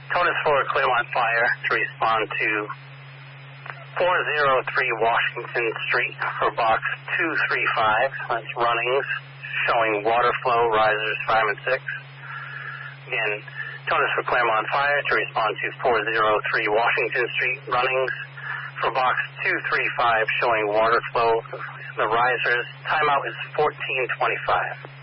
Tonus for Claremont Fire to respond to 403 Washington Street for box 235. That's runnings showing water flow, risers 5 and 6. Again, Tonus for Claremont Fire to respond to 403 Washington Street, runnings for box 235 showing water flow, the risers. Timeout is 14:25.